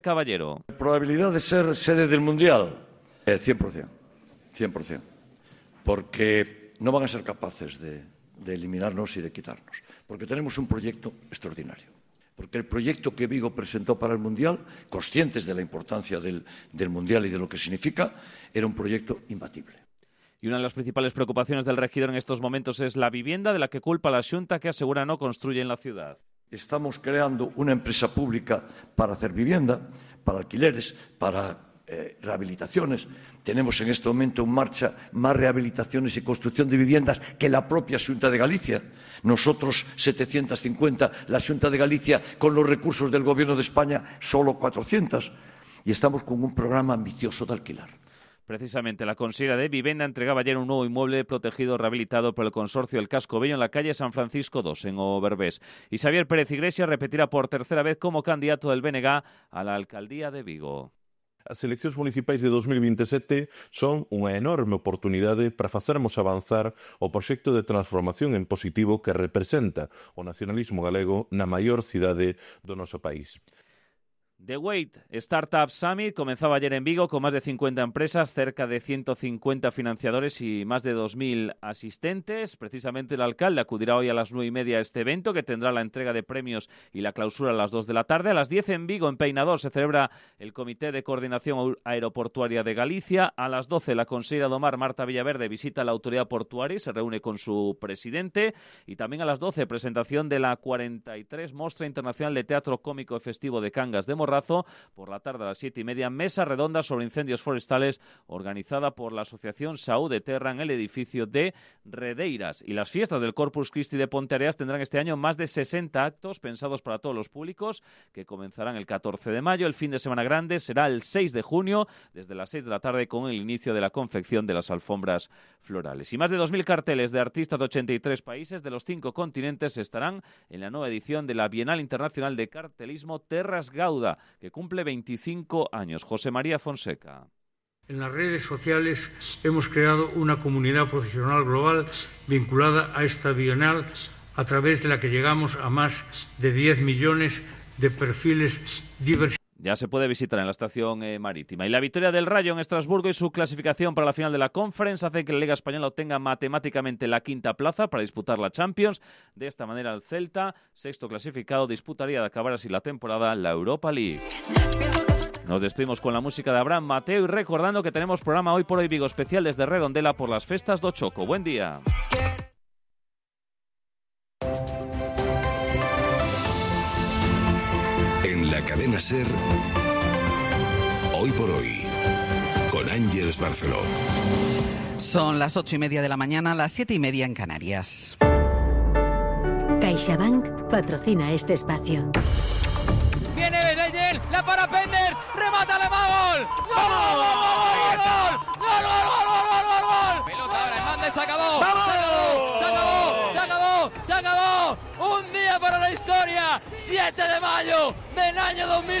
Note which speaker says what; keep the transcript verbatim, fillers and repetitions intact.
Speaker 1: Caballero.
Speaker 2: La probabilidad de ser sede del Mundial, eh, cien por ciento, cien por ciento, porque no van a ser capaces de, de eliminarnos y de quitarnos, porque tenemos un proyecto extraordinario, porque el proyecto que Vigo presentó para el Mundial, conscientes de la importancia del, del Mundial y de lo que significa, era un proyecto imbatible.
Speaker 1: Y una de las principales preocupaciones del regidor en estos momentos es la vivienda, de la que culpa la Xunta, que asegura no construye en la ciudad.
Speaker 2: Estamos creando una empresa pública para hacer vivienda, para alquileres, para eh, rehabilitaciones. Tenemos en este momento en marcha más rehabilitaciones y construcción de viviendas que la propia Xunta de Galicia. Nosotros setecientos cincuenta, la Xunta de Galicia con los recursos del Gobierno de España solo cuatrocientos. Y estamos con un programa ambicioso de alquilar.
Speaker 1: Precisamente, la consejera de Vivienda entregaba ayer un nuevo inmueble protegido rehabilitado por el consorcio del Casco Bello en la calle San Francisco dos, en Oberbés. Y Xavier Pérez Iglesias repetirá por tercera vez como candidato del B N G a la alcaldía de Vigo.
Speaker 3: As eleccións municipais de dos mil veintisiete son unha enorme oportunidade para facermos avanzar o proxecto de transformación en positivo que representa o nacionalismo galego na maior cidade do noso país.
Speaker 1: The Wait Startup Summit comenzaba ayer en Vigo con más de cincuenta empresas, cerca de ciento cincuenta financiadores y más de dos mil asistentes. Precisamente el alcalde acudirá hoy a las nueve y media a este evento, que tendrá la entrega de premios y la clausura a las dos de la tarde. A las diez en Vigo, en Peinador, se celebra el Comité de Coordinación Aeroportuaria de Galicia. A las doce, la consejera do Mar, Marta Villaverde, visita la autoridad portuaria y se reúne con su presidente. Y también a las doce, presentación de la cuarenta y tres Mostra Internacional de Teatro Cómico y Festivo de Cangas de Morrazo. Por la tarde a las siete y media, mesa redonda sobre incendios forestales organizada por la Asociación Saúde Terra en el edificio de Redeiras. Y las fiestas del Corpus Christi de Ponteareas tendrán este año más de sesenta actos pensados para todos los públicos, que comenzarán el catorce de mayo. El fin de semana grande será el seis de junio, desde las seis de la tarde, con el inicio de la confección de las alfombras florales. Y más de dos mil carteles de artistas de ochenta y tres países de los cinco continentes estarán en la nueva edición de la Bienal Internacional de Cartelismo Terras Gauda, que cumple veinticinco años. José María Fonseca.
Speaker 4: En las redes sociales hemos creado una comunidad profesional global vinculada a esta bienal, a través de la que llegamos a más de diez millones de perfiles diversos.
Speaker 1: Ya se puede visitar en la estación eh, marítima. Y la victoria del Rayo en Estrasburgo y su clasificación para la final de la Conference hace que la Liga Española obtenga matemáticamente la quinta plaza para disputar la Champions. De esta manera, el Celta, sexto clasificado, disputaría de acabar así la temporada la Europa League. Nos despedimos con la música de Abraham Mateo y recordando que tenemos programa Hoy por Hoy Vigo especial desde Redondela por las festas do Choco. Buen día.
Speaker 5: En la cadena SER, Hoy por Hoy, con Ángeles Barceló.
Speaker 6: Son las ocho y media de la mañana, las siete y media en Canarias.
Speaker 7: CaixaBank patrocina este espacio.
Speaker 8: Viene Belleyer, la para Penders, remata la gol. ¡Gol! ¡Gol! ¡Gol! ¡Gol! ¡Gol! ¡Gol! ¡Gol! Pelota ahora, Hernández, se acabó. ¡Vamos! Se acabó, se acabó, se acabó. Un día para la historia, siete de mayo del año dos mil